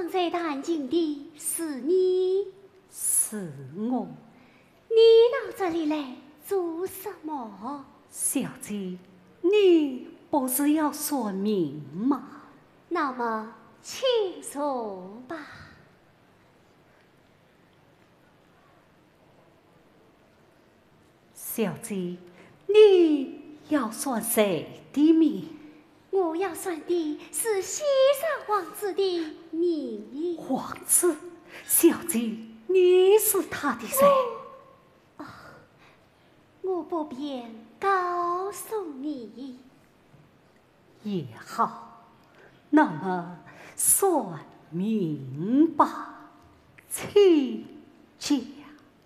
刚才弹琴的是你？ 是我。 你到这里来做什么？ 小姐，你不是要说明吗？ 那么，请说吧。 小姐，你要算谁的命？ 我要算的是西山王子的命。 王子，小姐，你是他的谁？ 我不便告诉你。 也好，那么算命吧，请讲。